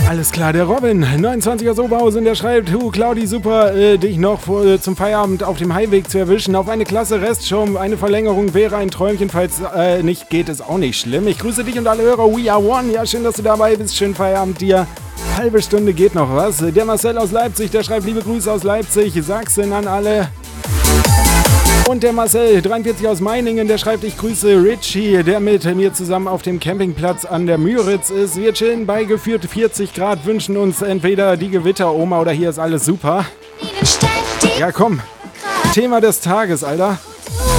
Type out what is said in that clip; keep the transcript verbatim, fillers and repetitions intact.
Alles klar, der Robin, neunundzwanziger Soberhausen, der schreibt, hu, Claudi, super, äh, dich noch vor, äh, zum Feierabend auf dem Heimweg zu erwischen. Auf eine klasse Restshow, eine Verlängerung wäre ein Träumchen, falls äh, nicht geht, ist auch nicht schlimm. Ich grüße dich und alle Hörer, we are one. Ja, schön, dass du dabei bist, schönen Feierabend dir. Halbe Stunde geht noch was. Der Marcel aus Leipzig, der schreibt, liebe Grüße aus Leipzig, Sachsen an alle. Und der Marcel, dreiundvierzig aus Meiningen, der schreibt, ich grüße Richie, der mit mir zusammen auf dem Campingplatz an der Müritz ist. Wir chillen bei geführt vierzig Grad, wünschen uns entweder die Gewitteroma oder hier ist alles super. Ja komm, Thema des Tages, Alter.